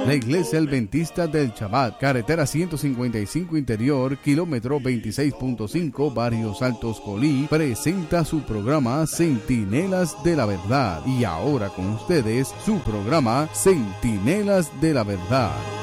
La Iglesia Adventista del Shabbat, carretera 155 Interior, kilómetro 26.5, Barrios Altos Colí, presenta su programa Centinelas de la Verdad. Y ahora con ustedes, su programa Centinelas de la Verdad.